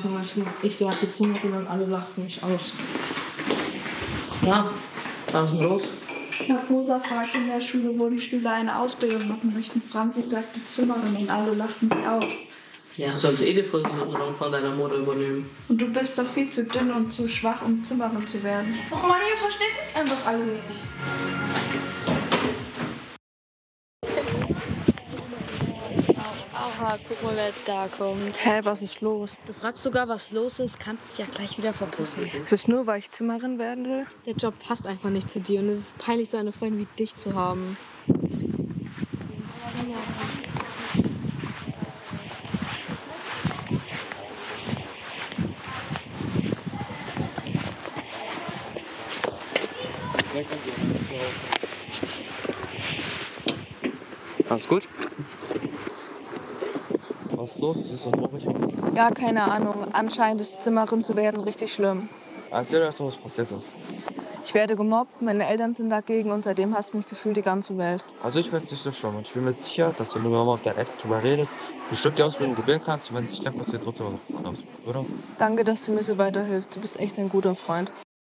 Party. Ich sag die Zimmerin und alle lachten mich aus. Ja, was ist denn los? Nach Rosa fragt in der Schule, wo die Schüler eine Ausbildung machen möchten, fragen sie gleich die Zimmerin und alle lachten mich aus. Ja, sollst die Friseurin von deiner Mutter übernehmen. Und du bist doch viel zu dünn und zu schwach, um Zimmerin zu werden. Guck mal, ihr versteht mich einfach alle nicht. Aha, guck mal, wer da kommt. Hä, was ist los? Du fragst sogar, was los ist, kannst dich ja gleich wieder verpissen. Ist es nur, weil ich Zimmerin werden will? Der Job passt einfach nicht zu dir und es ist peinlich, so eine Freundin wie dich zu haben. Alles gut? Was ist los? Siehst du traurig aus? Ja, keine Ahnung. Anscheinend ist Zimmerin zu werden richtig schlimm. Erzähl doch, was passiert ist. Ich werde gemobbt, meine Eltern sind dagegen und seitdem hasst mich gefühlt die ganze Welt. Also ich finde es nicht so schlimm und ich bin mir sicher, dass wenn du mal mit deinen Eltern drüber redest, bestimmt die Ausbildung gewählen kannst und wenn es nicht klappt, passiert trotzdem was anderes, oder? Danke, dass du mir so weiterhilfst. Du bist echt ein guter Freund.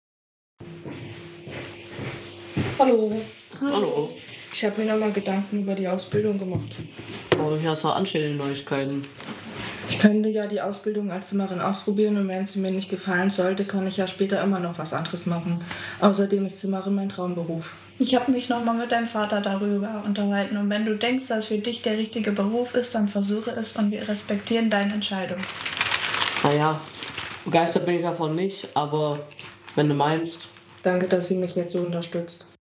Hallo. Hallo. Ich habe mir nochmal Gedanken über die Ausbildung gemacht. Oh, hier hast du anstehende Neuigkeiten. Ich könnte ja die Ausbildung als Zimmerin ausprobieren und wenn sie mir nicht gefallen sollte, kann ich ja später immer noch was anderes machen. Außerdem ist Zimmerin mein Traumberuf. Ich habe mich nochmal mit deinem Vater darüber unterhalten. Und wenn du denkst, dass für dich der richtige Beruf ist, dann versuche es und wir respektieren deine Entscheidung. Naja, begeistert bin ich davon nicht, aber wenn du meinst. Danke, dass sie mich jetzt so unterstützt.